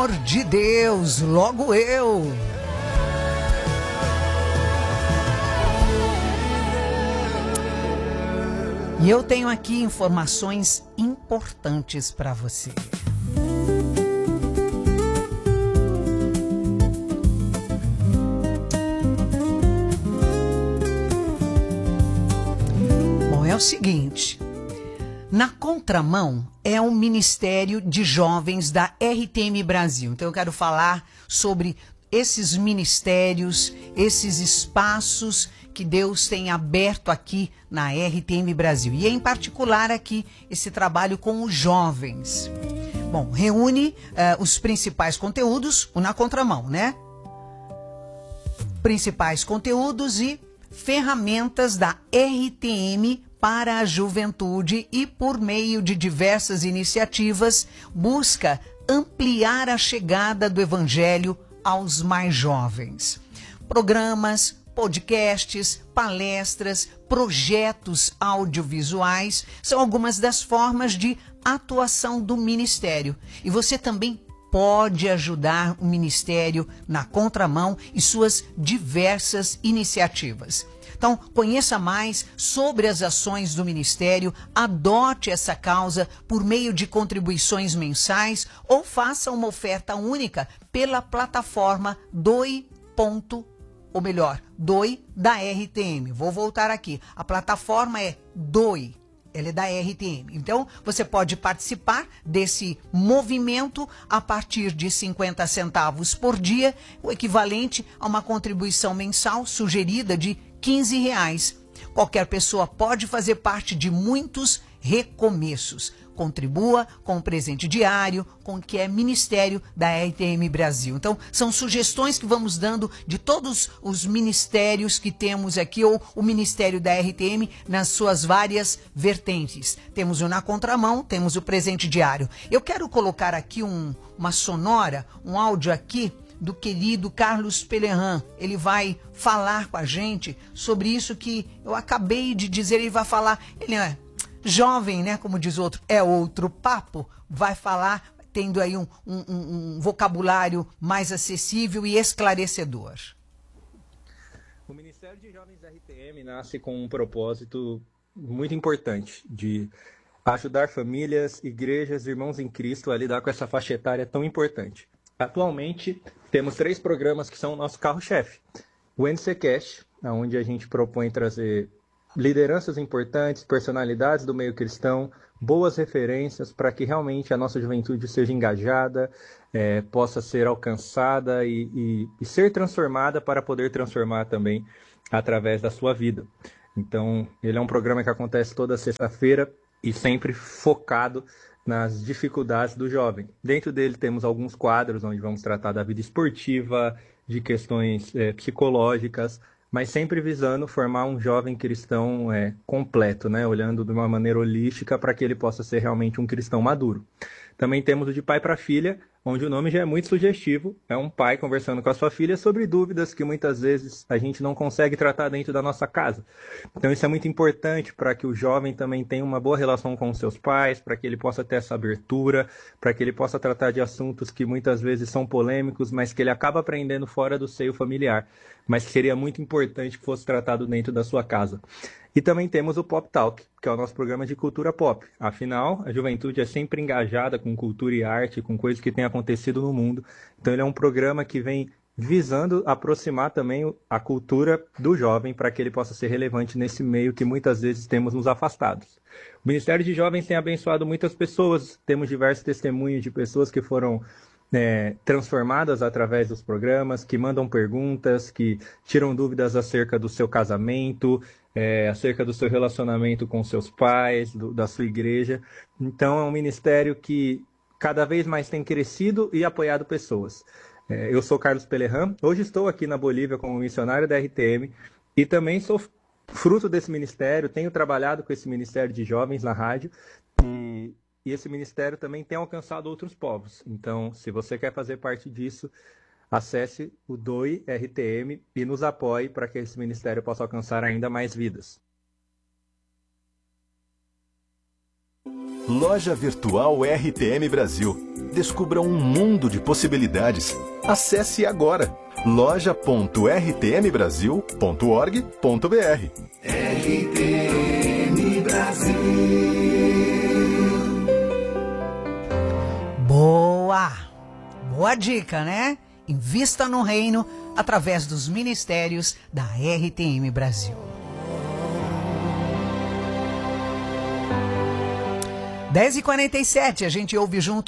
amor de Deus, logo eu. E eu tenho aqui informações importantes para você. Bom, é o seguinte. Na Contramão é um ministério de jovens da RTM Brasil. Então eu quero falar sobre esses ministérios, esses espaços que Deus tem aberto aqui na RTM Brasil. E em particular aqui esse trabalho com os jovens. Bom, reúne os principais conteúdos, o Na Contramão, né? Principais conteúdos e ferramentas da RTM para a juventude e, por meio de diversas iniciativas, busca ampliar a chegada do Evangelho aos mais jovens. Programas, podcasts, palestras, projetos audiovisuais são algumas das formas de atuação do ministério. E você também pode ajudar o ministério na Contramão e suas diversas iniciativas. Então, conheça mais sobre as ações do Ministério, adote essa causa por meio de contribuições mensais ou faça uma oferta única pela plataforma Doe da RTM. Vou voltar aqui. A plataforma é Doe. Ela é da RTM. Então, você pode participar desse movimento a partir de 50 centavos por dia, o equivalente a uma contribuição mensal sugerida de R$15. Qualquer pessoa pode fazer parte de muitos recomeços. Contribua com o presente diário, com o que é Ministério da RTM Brasil. Então, são sugestões que vamos dando de todos os ministérios que temos aqui, ou o Ministério da RTM nas suas várias vertentes. Temos o Na Contramão, temos o presente diário. Eu quero colocar aqui uma sonora, um áudio aqui, do querido Carlos Pelerran. Ele vai falar com a gente sobre isso que eu acabei de dizer. Ele vai falar, ele é jovem, né? Como diz o outro, é outro papo. Vai falar tendo aí um vocabulário mais acessível e esclarecedor. O Ministério de Jovens da RTM nasce com um propósito muito importante de ajudar famílias, igrejas, irmãos em Cristo a lidar com essa faixa etária tão importante. Atualmente, temos 3 programas que são o nosso carro-chefe. O NCCast, onde a gente propõe trazer lideranças importantes, personalidades do meio cristão, boas referências para que realmente a nossa juventude seja engajada, possa ser alcançada e ser transformada para poder transformar também através da sua vida. Então, ele é um programa que acontece toda sexta-feira e sempre focado nas dificuldades do jovem. Dentro dele temos alguns quadros onde vamos tratar da vida esportiva, de questões psicológicas, mas sempre visando formar um jovem cristão completo, né? Olhando de uma maneira holística para que ele possa ser realmente um cristão maduro. Também temos o de pai para filha, onde o nome já é muito sugestivo. É um pai conversando com a sua filha sobre dúvidas que muitas vezes a gente não consegue tratar dentro da nossa casa. Então isso é muito importante para que o jovem também tenha uma boa relação com os seus pais, para que ele possa ter essa abertura, para que ele possa tratar de assuntos que muitas vezes são polêmicos, mas que ele acaba aprendendo fora do seio familiar, mas que seria muito importante que fosse tratado dentro da sua casa. E também temos o Pop Talk, que é o nosso programa de cultura pop. Afinal, a juventude é sempre engajada com cultura e arte, com coisas que têm acontecido no mundo. Então ele é um programa que vem visando aproximar também a cultura do jovem para que ele possa ser relevante nesse meio que muitas vezes temos nos afastados. O Ministério de Jovens tem abençoado muitas pessoas. Temos diversos testemunhos de pessoas que foram transformadas através dos programas, que mandam perguntas, que tiram dúvidas acerca do seu casamento, acerca do seu relacionamento com seus pais, da sua igreja. Então é um ministério que cada vez mais tem crescido e apoiado pessoas. Eu sou Carlos Pelerran, hoje estou aqui na Bolívia como missionário da RTM e também sou fruto desse ministério, tenho trabalhado com esse ministério de jovens na rádio e esse ministério também tem alcançado outros povos. Então, se você quer fazer parte disso, acesse o Doe RTM e nos apoie para que esse ministério possa alcançar ainda mais vidas. Loja Virtual RTM Brasil. Descubra um mundo de possibilidades. Acesse agora loja.rtmbrasil.org.br. RTM Brasil. Boa dica, né? Invista no reino através dos ministérios da RTM Brasil. 10h47, a gente ouve junto